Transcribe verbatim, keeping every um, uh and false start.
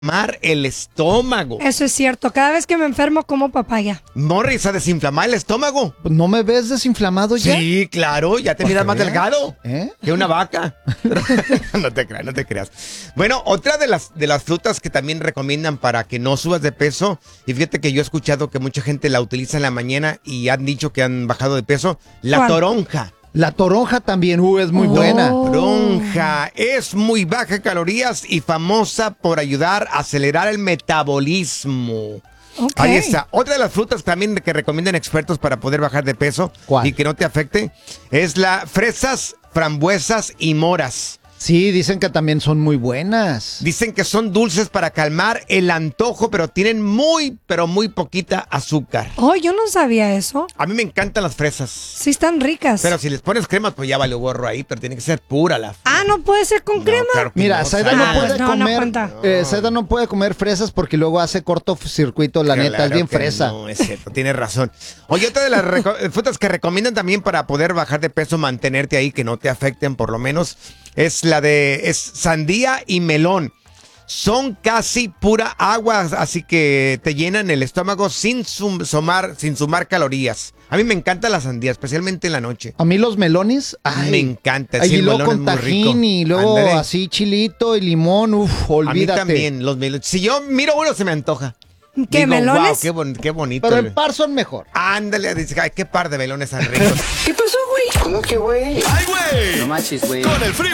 desinflamar el estómago. Eso es cierto. Cada vez que me enfermo como papaya. Morris, a desinflamar el estómago. ¿No me ves desinflamado ya? Sí, claro, ya te miras más veas. delgado ¿Eh? que una vaca. No te creas, no te creas. Bueno, otra de las, de las frutas que también recomiendan para que no subas de peso, y fíjate que yo he escuchado que mucha gente la utiliza en la mañana y han dicho que han bajado de peso, la ¿Cuál? toronja. La toronja también, uh, es muy Oh. buena. Toronja es muy baja en calorías y famosa por ayudar a acelerar el metabolismo. Ok. Ahí está. Otra de las frutas también que recomiendan expertos para poder bajar de peso ¿Cuál? y que no te afecte es la fresas, frambuesas y moras. Sí, dicen que también son muy buenas. Dicen que son dulces para calmar el antojo, pero tienen muy, pero muy poquita azúcar. Oh, yo no sabía eso. A mí me encantan las fresas. Sí están ricas. Pero si les pones cremas, pues ya vale gorro ahí, pero tiene que ser pura la Ah, ¿no puede ser con No, crema? claro que Mira, no, Saida Sara. no Ah, puede no, no comer, cuenta. eh, Saida no puede comer fresas porque luego hace cortocircuito, la neta, es Claro bien que fresa. No, es cierto, tienes razón. Oye, otra de las reco- frutas que recomiendan también para poder bajar de peso, mantenerte ahí, que no te afecten por lo menos, es la de es sandía y melón. Son casi pura agua, así que te llenan el estómago sin sum- sumar, sin sumar calorías. A mí me encanta la sandía, especialmente en la noche. A mí los melones, ay, Me encanta, ay, sí, y el luego melón con es muy rico. tajín y luego Ándale. así chilito y limón, uff, A mí olvídate. también, los melones. Si yo miro uno, se me antoja. ¿Qué, Digo, melones? wow, qué, bon- qué bonito. Pero en par son mejor. Ándale, dice, ay, qué par de melones tan ricos. ¿Qué pasó, güey? ¿Cómo que, güey? ¡Ay, güey! No manches, güey. Con el frío.